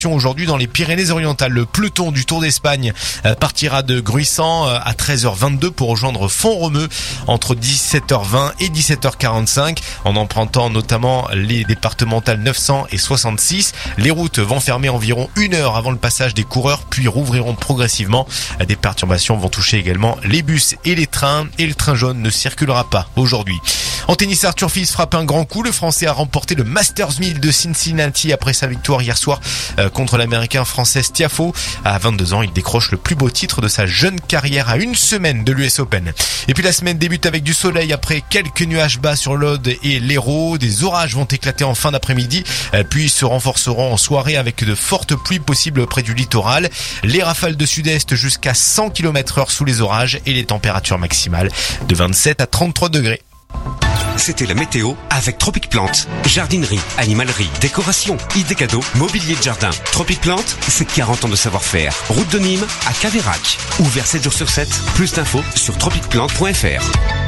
Aujourd'hui dans les Pyrénées-Orientales, le peloton du Tour d'Espagne partira de Gruissant à 13h22 pour rejoindre Font-Romeu entre 17h20 et 17h45 en empruntant notamment les départementales 900 et 66. Les routes vont fermer environ 1 heure avant le passage des coureurs puis rouvriront progressivement. Des perturbations vont toucher également les bus et les trains et le train jaune ne circulera pas aujourd'hui. En tennis, Arthur Fils frappe un grand coup. Le Français a remporté le Masters 1000 de Cincinnati après sa victoire hier soir contre l'Américain Frances Tiafoe. À 22 ans, il décroche le plus beau titre de sa jeune carrière à une semaine de l'US Open. Et puis la semaine débute avec du soleil après quelques nuages bas sur l'Aude et l'Hérault. Des orages vont éclater en fin d'après-midi, puis se renforceront en soirée avec de fortes pluies possibles près du littoral. Les rafales de sud-est jusqu'à 100 km/h sous les orages et les températures maximales de 27 à 33 degrés. C'était la météo avec Tropic Plante. Jardinerie, animalerie, décoration, idées cadeaux, mobilier de jardin. Tropic Plante, c'est 40 ans de savoir-faire. Route de Nîmes à Caveyrac. Ouvert 7 jours sur 7. Plus d'infos sur tropicplante.fr.